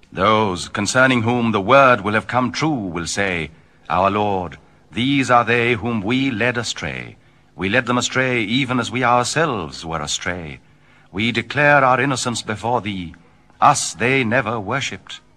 Those concerning whom the word will have come true will say, Our Lord, these are they whom we led astray. We led them astray even as we ourselves were astray. We declare our innocence before thee. Us they never worshipped.